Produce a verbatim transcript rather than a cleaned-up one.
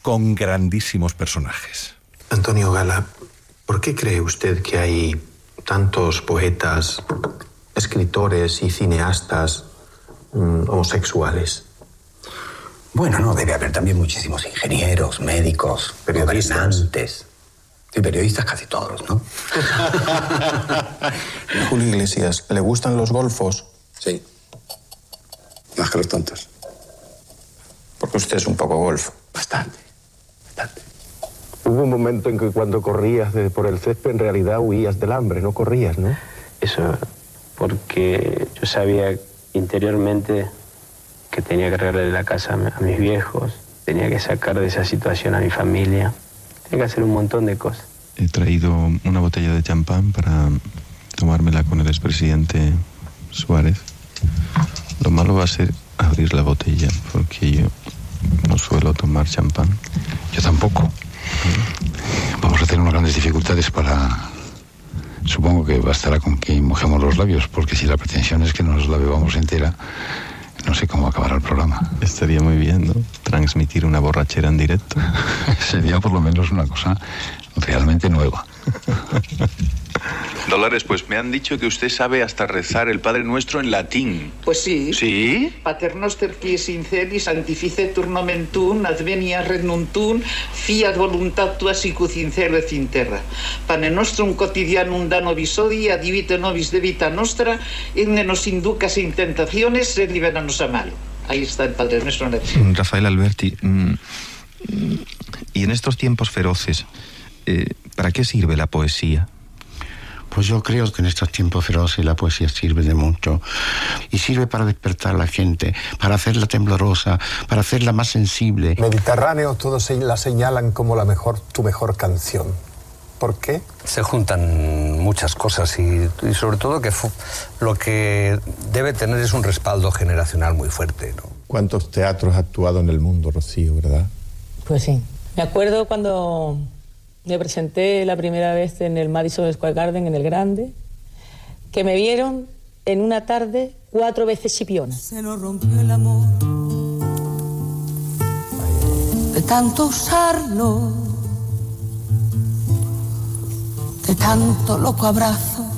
con grandísimos personajes. Antonio Gala, ¿por qué cree usted que hay tantos poetas, escritores y cineastas mm, homosexuales? Bueno, no, debe haber también muchísimos ingenieros, médicos, gobernantes. Y periodistas casi todos, ¿no? Julio Iglesias, ¿le gustan los golfos? Sí. Más que los tontos. Porque usted es un poco golfo. Bastante, bastante. Hubo un momento en que cuando corrías de, por el césped, en realidad huías del hambre, no corrías, ¿no? Eso, porque yo sabía interiormente que tenía que arreglarle la casa a mis viejos, tenía que sacar de esa situación a mi familia, tenía que hacer un montón de cosas. He traído una botella de champán para tomármela con el expresidente Suárez. Lo malo va a ser abrir la botella, porque yo no suelo tomar champán. Yo tampoco. Vamos a tener unas grandes dificultades para... Supongo que bastará con que mojemos los labios, porque si la pretensión es que nos la bebamos entera, no sé cómo acabará el programa. Estaría muy bien, ¿no? Transmitir una borrachera en directo. Sería por lo menos una cosa realmente nueva. Dolores, pues me han dicho que usted sabe hasta rezar el Padre Nuestro en latín. Pues sí. ¿Sí? Pater noster qui es in celis, sanctificetur nomen tuum, adveniat regnum tuum, fiat voluntat tua sicut in cielo et in terra. Pane nostrum quotidianum da nobis hodie, adivite nobis debita nostra, et ne nos inducas in tentaciones, et liberanos a malo. Ahí está el Padre Nuestro en latín. Rafael Alberti, mm, y en estos tiempos feroces, eh, ¿para qué sirve la poesía? Pues yo creo que en estos tiempos feroces la poesía sirve de mucho. Y sirve para despertar a la gente, para hacerla temblorosa, para hacerla más sensible. Mediterráneo, todos la señalan como la mejor, tu mejor canción. ¿Por qué? Se juntan muchas cosas y, y sobre todo que lo que debe tener es un respaldo generacional muy fuerte, ¿no? ¿Cuántos teatros has actuado en el mundo, Rocío, verdad? Pues sí. Me acuerdo cuando me presenté la primera vez en el Madison Square Garden, en el Grande, que me vieron en una tarde cuatro veces Chipiona. Se nos rompió el amor de tanto usarlo, de tanto loco abrazo.